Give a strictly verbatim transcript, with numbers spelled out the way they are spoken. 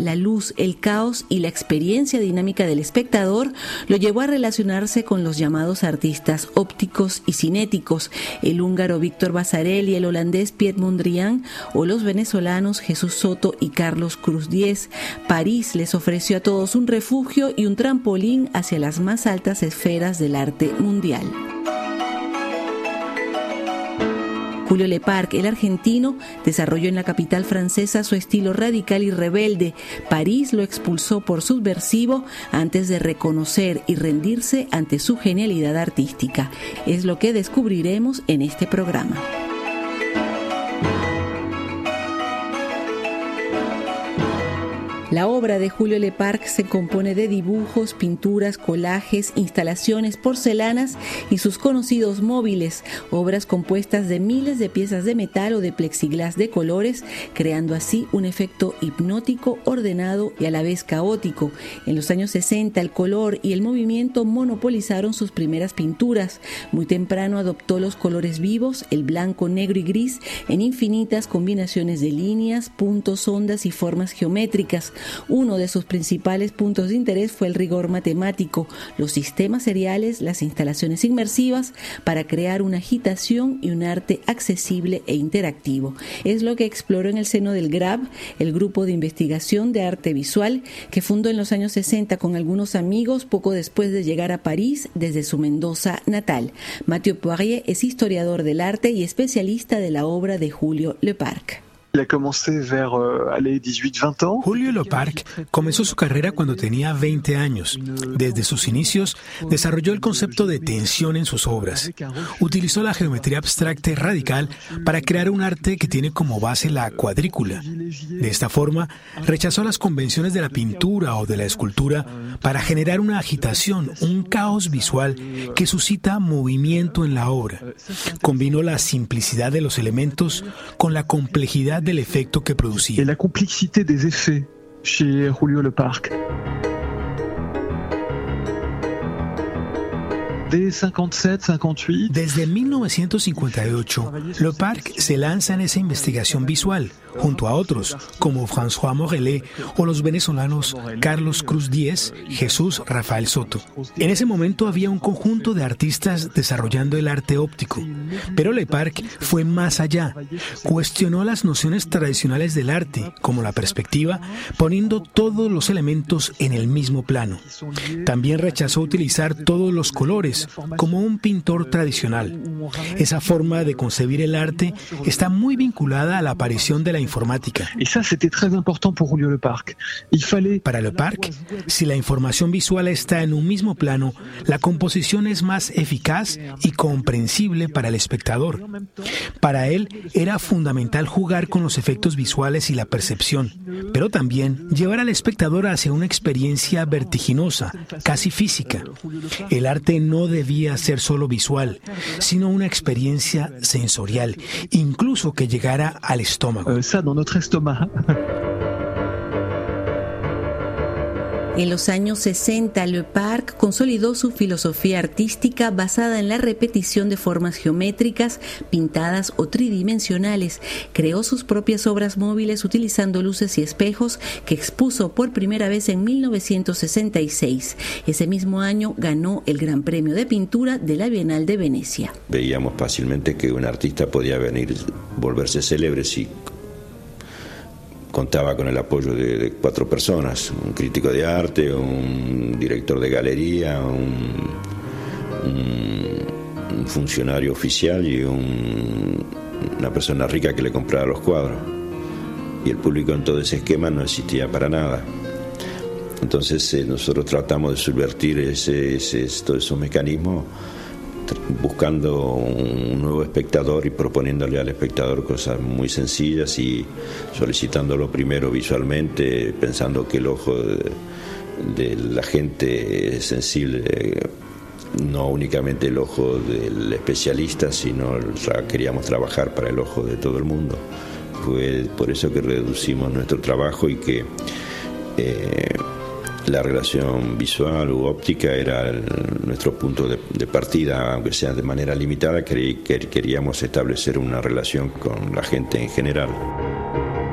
la luz, el caos y la experiencia dinámica del espectador lo llevó a relacionarse con los llamados artistas ópticos y cinéticos, el húngaro Víctor Vasarely, el holandés Piet Mondrian o los venezolanos Jesús Soto y Carlos Cruz Diez. París les ofreció a todos un refugio y un trampolín hacia las más altas esferas del arte mundial. Julio Leparc, el argentino, desarrolló en la capital francesa su estilo radical y rebelde. París lo expulsó por subversivo antes de reconocer y rendirse ante su genialidad artística. Es lo que descubriremos en este programa. La obra de Julio Leparc se compone de dibujos, pinturas, collages, instalaciones, porcelanas y sus conocidos móviles, obras compuestas de miles de piezas de metal o de plexiglás de colores, creando así un efecto hipnótico, ordenado y a la vez caótico. En los años sesenta, el color y el movimiento monopolizaron sus primeras pinturas. Muy temprano adoptó los colores vivos, el blanco, negro y gris, en infinitas combinaciones de líneas, puntos, ondas y formas geométricas. Uno de sus principales puntos de interés fue el rigor matemático, los sistemas seriales, las instalaciones inmersivas para crear una agitación y un arte accesible e interactivo. Es lo que exploró en el seno del G R A B, el grupo de investigación de arte visual que fundó en los años sesenta con algunos amigos poco después de llegar a París desde su Mendoza natal. Mathieu Poirier es historiador del arte y especialista de la obra de Julio Leparc. Julio Leparc comenzó su carrera cuando tenía veinte años. Desde sus inicios, desarrolló el concepto de tensión en sus obras. Utilizó la geometría abstracta y radical para crear un arte que tiene como base la cuadrícula. De esta forma, rechazó las convenciones de la pintura o de la escultura para generar una agitación, un caos visual que suscita movimiento en la obra. Combinó la simplicidad de los elementos con la complejidad del efecto que producía. Et la complexité des effets chez Julio Leparc. Desde mil novecientos cincuenta y ocho, Leparc se lanza en esa investigación visual, junto a otros, como François Morellet o los venezolanos Carlos Cruz Diez, Jesús Rafael Soto. En ese momento había un conjunto de artistas desarrollando el arte óptico, pero Leparc fue más allá. Cuestionó las nociones tradicionales del arte, como la perspectiva, poniendo todos los elementos en el mismo plano. También rechazó utilizar todos los colores, como un pintor tradicional. Esa forma de concebir el arte está muy vinculada a la aparición de la informática. Para Leparc, si la información visual está en un mismo plano, la composición es más eficaz y comprensible para el espectador. Para él era fundamental jugar con los efectos visuales y la percepción, pero también llevar al espectador hacia una experiencia vertiginosa, casi física. El arte no debía ser solo visual, sino una experiencia sensorial, incluso que llegara al estómago. En los años sesenta, Leparc consolidó su filosofía artística basada en la repetición de formas geométricas, pintadas o tridimensionales. Creó sus propias obras móviles utilizando luces y espejos que expuso por primera vez en mil novecientos sesenta y seis. Ese mismo año ganó el Gran Premio de Pintura de la Bienal de Venecia. Veíamos fácilmente que un artista podía venir, volverse célebre si contaba con el apoyo de, de cuatro personas, un crítico de arte, un director de galería, un, un, un funcionario oficial y un, una persona rica que le compraba los cuadros. Y el público en todo ese esquema no existía para nada. Entonces eh, nosotros tratamos de subvertir ese, ese, todos esos mecanismos buscando un nuevo espectador y proponiéndole al espectador cosas muy sencillas y solicitándolo primero visualmente, pensando que el ojo de, de la gente es sensible, no únicamente el ojo del especialista, sino queríamos trabajar para el ojo de todo el mundo. Fue por eso que reducimos nuestro trabajo y que eh, la relación visual u óptica era el, nuestro punto de, de partida, aunque sea de manera limitada. Querí, queríamos establecer una relación con la gente en general.